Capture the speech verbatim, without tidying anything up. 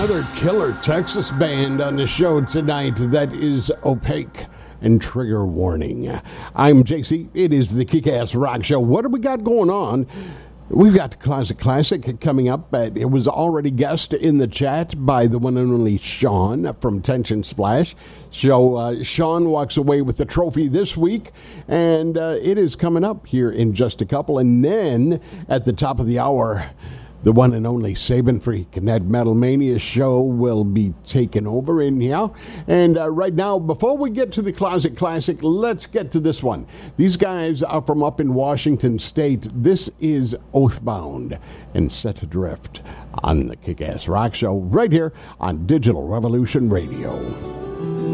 Another killer Texas band on the show tonight. That is Opaque and Trigger Warning. I'm J C. It is the Kick-Ass Rock Show. What do we got going on? We've got the Classic Classic coming up. It was already guessed in the chat by the one and only Sean from Tension Splash. So uh, Sean walks away with the trophy this week, and uh, it is coming up here in just a couple. And then at the top of the hour, the one and only Saban Freak and that Metal Mania show will be taken over in here. And uh, right now, before we get to the Closet Classic, let's get to this one. These guys are from up in Washington State. This is Oathbound and Set Adrift on the Kick-Ass Rock Show right here on Digital Revolution Radio.